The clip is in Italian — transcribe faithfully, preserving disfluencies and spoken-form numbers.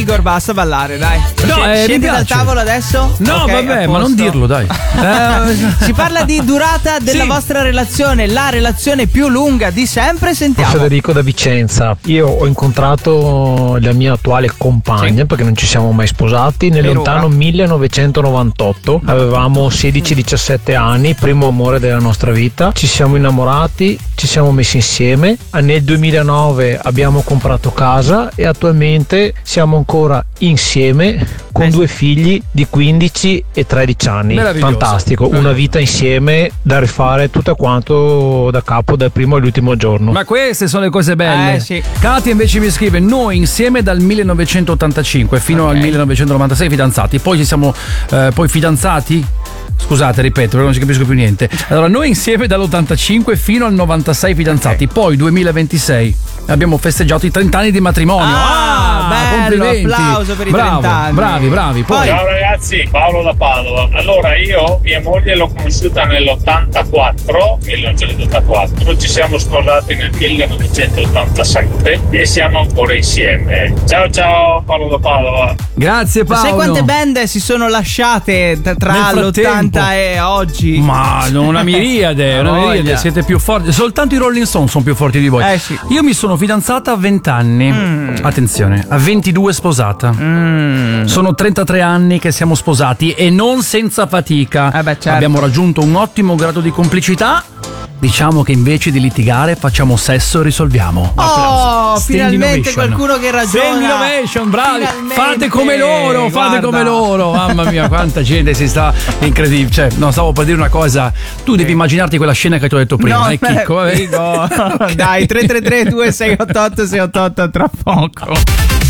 Igor, basta ballare, dai. No, eh, Scendi dal tavolo adesso? No, okay, vabbè, ma non dirlo, dai. Eh, si parla di durata della sì. vostra relazione, la relazione più lunga di sempre. Sentiamo. Federico da Vicenza. Io ho incontrato la mia attuale compagna, sì. perché non ci siamo mai sposati, nel per lontano ora. millenovecentonovantotto. Avevamo sedici diciassette anni, primo amore della nostra vita. Ci siamo innamorati, ci siamo messi insieme. Nel duemilanove abbiamo comprato casa e attualmente siamo ancora insieme con eh, due figli di quindici e tredici anni. Fantastico, una vita insieme da rifare tutto quanto da capo, dal primo all'ultimo giorno. Ma queste sono le cose belle. Eh, sì. Katia invece mi scrive: noi insieme dal millenovecentottantacinque fino okay. al millenovecentonovantasei fidanzati, poi ci siamo eh, poi fidanzati. Scusate, ripeto, perché non ci capisco più niente. Allora, noi insieme dall'ottantacinque fino al novantasei fidanzati, okay. poi duemilaventisei abbiamo festeggiato i trenta anni di matrimonio. Ah, ah bello, complimenti. applauso per i Bravo, trenta anni. Bravi, bravi. Poi... Ciao ragazzi, Paolo da Padova. Allora, io mia moglie l'ho conosciuta nell'ottantaquattro, millenovecentottantaquattro, ci siamo sposati nel millenovecentottantasette e siamo ancora insieme. Ciao ciao, Paolo da Padova. Grazie Paolo. Sai quante band si sono lasciate tra l'ottanta e oggi? Ma una miriade, una miriade, siete più forti. Soltanto i Rolling Stones sono più forti di voi. Eh sì. Io mi sono fidanzata a venti anni. Mm. Attenzione, a ventidue sposata. Mm. Sono trentatré anni che siamo sposati e non senza fatica. Eh beh, certo. Abbiamo raggiunto un ottimo grado di complicità. Diciamo che invece di litigare facciamo sesso e risolviamo. Oh, Stand finalmente innovation. Qualcuno che ragiona. Stand innovation, bravi. Finalmente. Fate come loro, Guarda. fate come loro. Mamma mia, quanta gente si sta incredibile. Cioè, no, stavo per dire una cosa. Tu devi immaginarti quella scena che ti ho detto prima, no, eh, Chicco, vabbè. Dai, tre tre tre due sei otto otto sei otto otto tra poco.